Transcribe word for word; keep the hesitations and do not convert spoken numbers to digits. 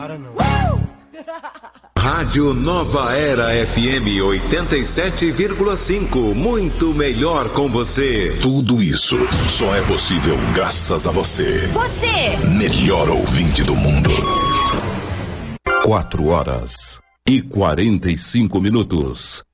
Rádio Nova Era F M oitenta e sete vírgula cinco, muito melhor com você. Tudo isso só é possível graças a você. Você! Melhor ouvinte do mundo. Quatro horas e quarenta e cinco minutos.